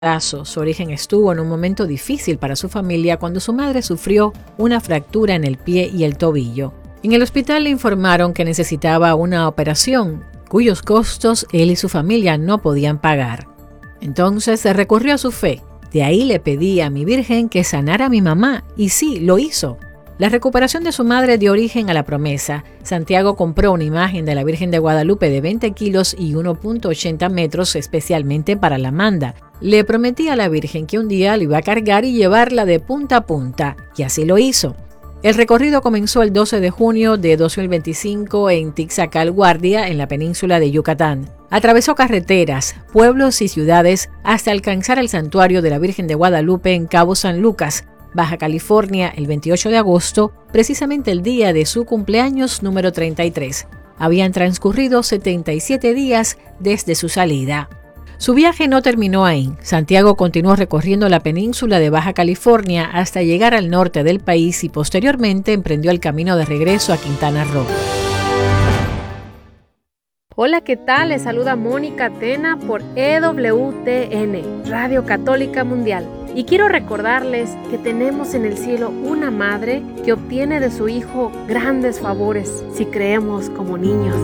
Su origen estuvo en un momento difícil para su familia cuando su madre sufrió una fractura en el pie y el tobillo. En el hospital le informaron que necesitaba una operación, cuyos costos él y su familia no podían pagar. Entonces se recurrió a su fe. De ahí le pedí a mi Virgen que sanara a mi mamá, y sí, lo hizo. La recuperación de su madre dio origen a la promesa. Santiago compró una imagen de la Virgen de Guadalupe de 20 kilos y 1.80 metros especialmente para la manda. Le prometí a la Virgen que un día la iba a cargar y llevarla de punta a punta, y así lo hizo. El recorrido comenzó el 12 de junio de 2025 en Tixacal Guardia, en la península de Yucatán. Atravesó carreteras, pueblos y ciudades hasta alcanzar el santuario de la Virgen de Guadalupe en Cabo San Lucas, Baja California, el 28 de agosto, precisamente el día de su cumpleaños número 33. Habían transcurrido 77 días desde su salida. Su viaje no terminó ahí. Santiago continuó recorriendo la península de Baja California hasta llegar al norte del país y posteriormente emprendió el camino de regreso a Quintana Roo. Hola, ¿qué tal? Les saluda Mónica Tena por EWTN, Radio Católica Mundial. Y quiero recordarles que tenemos en el cielo una madre que obtiene de su Hijo grandes favores si creemos como niños.